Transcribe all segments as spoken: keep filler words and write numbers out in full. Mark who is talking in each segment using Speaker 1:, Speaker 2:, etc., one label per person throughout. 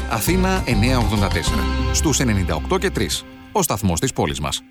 Speaker 1: Αθήνα εννιακόσια ογδόντα τέσσερα. Στους ενενήντα οκτώ και τρία. Ο σταθμός της πόλης μας.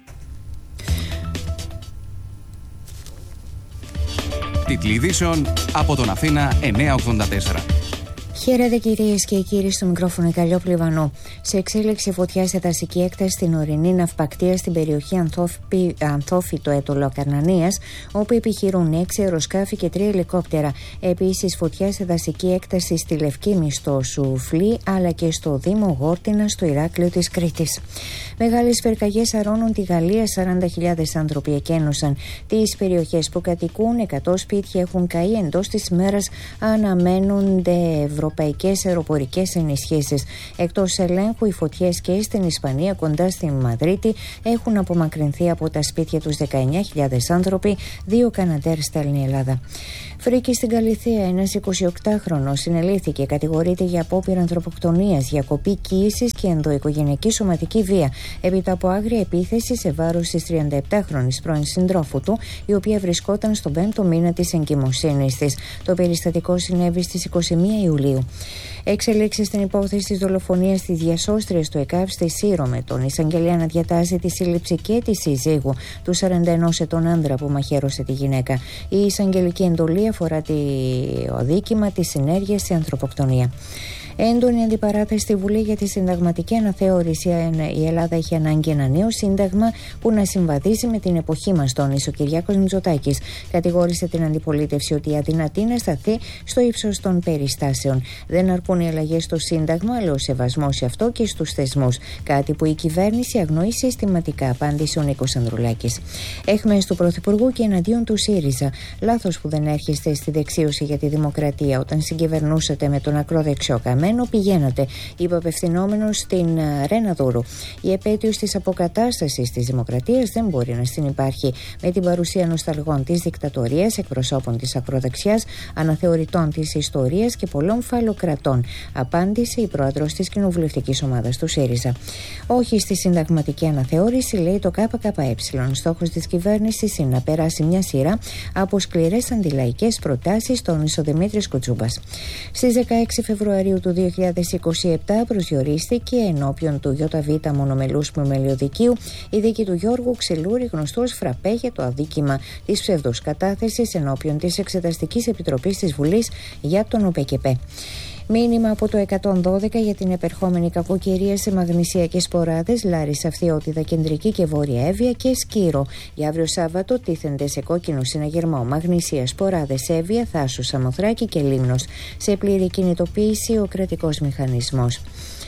Speaker 1: Τίτλοι ειδήσεων από τον Αθήνα εννιακόσια ογδόντα τέσσερα.
Speaker 2: Χαίρετε κυρίες και κύριοι, στο μικρόφωνο η Καλλιόπη Λιβανού. Σε εξέλιξη φωτιά σε δασική έκταση στην ορεινή ναυπακτία στην περιοχή Ανθόφι, Ανθόφυτο Έτολο Καρνανίας, όπου επιχειρούν έξι αεροσκάφη και τρία ελικόπτερα. Επίσης, φωτιά σε δασική έκταση στη Λευκήμη, στο Σουφλί, αλλά και στο Δήμο Γόρτινα, στο Ηράκλειο της Κρήτης. Μεγάλες πυρκαγιές αρρώνουν τη Γαλλία, σαράντα χιλιάδες άνθρωποι εκένωσαν. Τις περιοχές που κατοικούν, εκατό σπίτια έχουν καεί. Εντός της ημέρας αναμένονται ευρωπαϊκές αεροπορικές ενισχύσεις. Εκτός ελέγχου, οι φωτιές και στην Ισπανία, κοντά στη Μαδρίτη, έχουν απομακρυνθεί από τα σπίτια τους δεκαεννιά χιλιάδες άνθρωποι. Δύο Καναντέρ στέλνει η Ελλάδα. Φρίκη στην Καλιθία, ένας εικοσιοκτάχρονος συνελήφθηκε, κατηγορείται για απόπειρα ανθρωποκτονίας, διακοπή κοίησης και ενδοοικογενειακή σωματική βία, έπειτα από άγρια επίθεση σε βάρος της τριανταεπτάχρονης πρώην συντρόφου του, η οποία βρισκόταν στον πέμπτο μήνα της εγκυμοσύνης της. Το περιστατικό συνέβη στις είκοσι μία Ιουλίου. Εξελίξεις στην υπόθεση της δολοφονίας της διασώστριας του ΕΚΑΒ στη Σύρο, με τον εισαγγελέα να διατάζει τη σύλληψη και τη συζύγου του σαράντα ενός ετών άνδρα που μαχαίρωσε τη γυναίκα. Η εισαγγελική εντολή αφορά το αδίκημα της συνέργειας σε ανθρωποκτονία. Έντονη αντιπαράθεση στη Βουλή για τη συνταγματική αναθεώρηση. Η Ελλάδα έχει ανάγκη ένα νέο σύνταγμα που να συμβαδίζει με την εποχή μας, τόνισε ο Κυριάκος Μητσοτάκης. Κατηγόρησε την αντιπολίτευση ότι αδυνατεί να σταθεί στο ύψος των περιστάσεων. Δεν αρκούν οι αλλαγές στο σύνταγμα, αλλά ο σεβασμός σε αυτό και στους θεσμούς. Κάτι που η κυβέρνηση αγνοεί συστηματικά, απάντησε ο Νίκος Ανδρουλάκης. Έχμες του Πρωθυπουργού και εναντίον του ΣΥΡΙΖΑ. Λάθος που δεν έρχεστε στη δεξίωση για τη δημοκρατία. Όταν συγκυβερνούσατε με τον ακροδεξιό Καμένο, πηγαίνατε, είπε απευθυνόμενος στην Ρένα Δούρου. Η επέτειος της αποκατάστασης της δημοκρατίας δεν μπορεί να συνυπάρχει με την παρουσία νοσταλγών της δικτατορίας, εκπροσώπων της ακροδεξιάς, αναθεωρητών της ιστορίας και πολλών φαλοκρατών, απάντησε η πρόεδρος της κοινοβουλευτικής ομάδας του ΣΥΡΙΖΑ. Όχι στη συνταγματική αναθεώρηση, λέει το ΚΚΕ. Στόχος της κυβέρνησης είναι να περάσει μια σειρά από σκληρές αντιλαϊκές προτάσεις, τόνισε ο Δημήτρης Κουτσούμπας. Στις δεκαέξι Φεβρουαρίου του δύο χιλιάδες είκοσι επτά προσδιορίστηκε ενώπιον του ΙΒ Μονομελούς Μεμελιωδικίου η δίκη του Γιώργου Ξυλούρη, γνωστού ως Φραπέ, για το αδίκημα της ψευδούς κατάθεσης ενώπιον της Εξεταστικής Επιτροπής της Βουλής για τον ΟΠΕΚΕΠΕ. Μήνυμα από το εκατόν δώδεκα για την επερχόμενη κακοκαιρία σε Μαγνησία και Σποράδες, Λάρισα, Φθιώτιδα, Κεντρική και Βόρεια Εύβοια και Σκύρο. Για αύριο Σάββατο τίθενται σε κόκκινο συναγερμό Μαγνησία, Σποράδες, Εύβοια, Θάσου, Σαμοθράκη και Λίμνος. Σε πλήρη κινητοποίηση ο κρατικός μηχανισμός.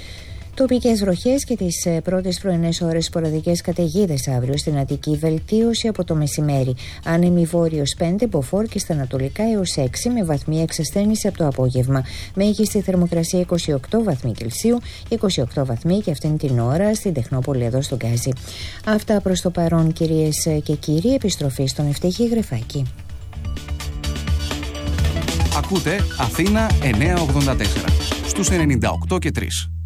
Speaker 2: Τοπικές βροχές και τις πρώτες πρωινές ώρες σποραδικές καταιγίδες αύριο στην Αττική. Βελτίωση από το μεσημέρι. Άνεμη βόρειος πέντε, μποφόρ και στα ανατολικά έως έξι, με βαθμία εξασθένηση από το απόγευμα. Μέγιστη θερμοκρασία είκοσι οκτώ βαθμοί Κελσίου, είκοσι οκτώ βαθμοί και αυτήν την ώρα στην Τεχνόπολη εδώ στον Γκάζι. Αυτά προς το παρόν, κυρίες και κύριοι. Επιστροφή στον Ευτύχη Γρυφάκη.
Speaker 1: Ακούτε Αθήνα εννιακόσια ογδόντα τέσσερα στους ενενήντα οκτώ και τρία.